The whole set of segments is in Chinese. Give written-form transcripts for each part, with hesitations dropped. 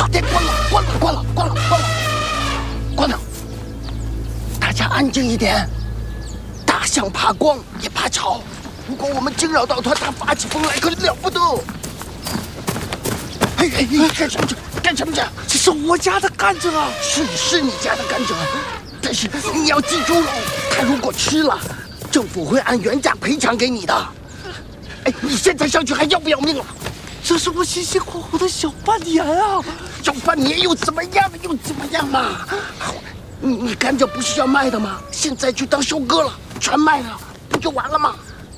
酒店关了，关了，关了，关了，关了，关了！大家安静一点。大象怕光也怕吵，如果我们惊扰到它，它发起疯来可了不得。哎，干什么去？干什么去？ 这是我家的甘蔗啊！ 是你家的甘蔗，但是你要记住喽，它如果吃了，政府会按原价赔偿给你的。哎，你现在上去还要不要命了？ 这是我辛辛苦苦的小半年啊！ 小半年又怎么样？又怎么样嘛？你甘蔗不是要卖的吗？现在就当收割了，全卖了，不就完了吗？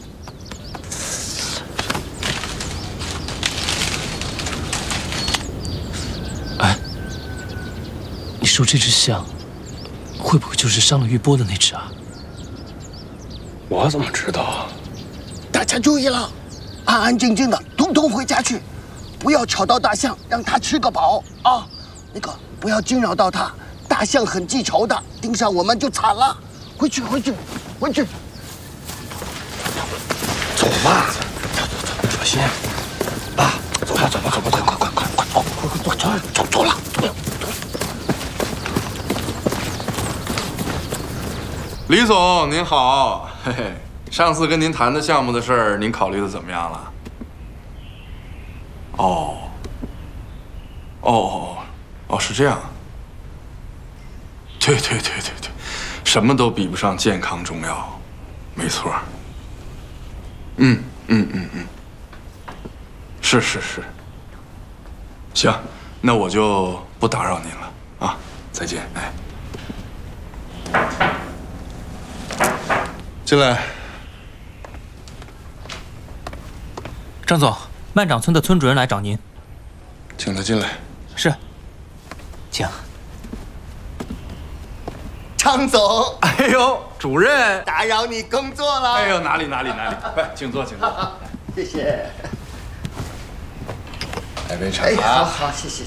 哎，你说这只象，会不会就是伤了玉波的那只啊？ 我怎么知道？ 大家注意了，安安静静的，统统回家去，不要吵到大象，让它吃个饱啊！那个不要惊扰到它，大象很记仇的，盯上我们就惨了。回去，回去，回去。 走吧，走，小心！爸，走吧，走吧，走吧，快， 走了。 李总您好，嘿嘿，上次跟您谈的项目的事儿，您考虑的怎么样了？哦，是这样。对，什么都比不上健康重要，没错。是。行，那我就不打扰您了啊，再见，哎。进来， 张总，万长村的村主任来找您， 请他进来。 是，请。 张总， 哎呦，主任， 打扰你工作了。 哎呦，哪里，快，请坐。 谢谢。 来杯茶。 哎，好，谢谢。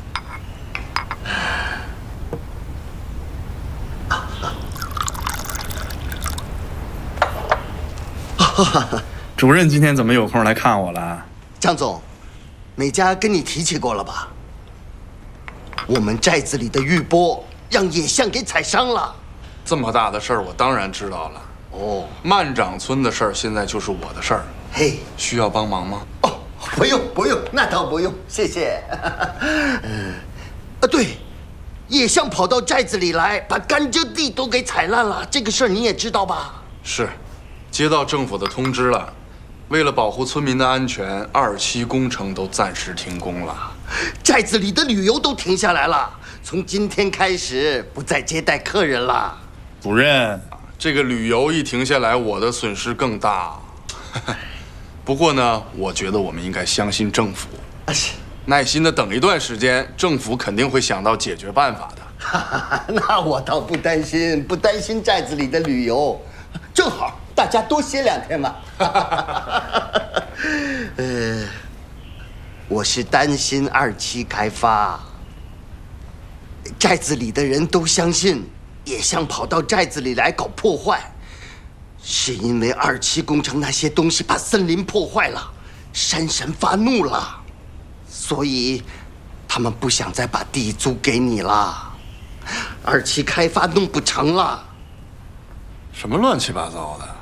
主任今天怎么有空来看我了？ 张总，美嘉跟你提起过了吧？我们寨子里的玉波让野象给踩伤了。 这么大的事儿，我当然知道了。 哦， 万长村的事儿现在就是我的事儿。 嘿， 需要帮忙吗？ 哦，不用，那倒不用，谢谢。对，野象跑到寨子里来，把甘蔗地都给踩烂了，这个事儿你也知道吧？ 是，接到政府的通知了，为了保护村民的安全，2期工程都暂时停工了。 寨子里的旅游都停下来了，从今天开始不再接待客人了。 主任，这个旅游一停下来，我的损失更大。不过呢，我觉得我们应该相信政府，耐心的等一段时间，政府肯定会想到解决办法的。 那我倒不担心寨子里的旅游，正好大家多歇2天嘛。我是担心2期开发，寨子里的人都相信野象跑到寨子里来搞破坏，是因为2期工程那些东西把森林破坏了，山神发怒了，所以他们不想再把地租给你了。2期开发弄不成了。 什么乱七八糟的？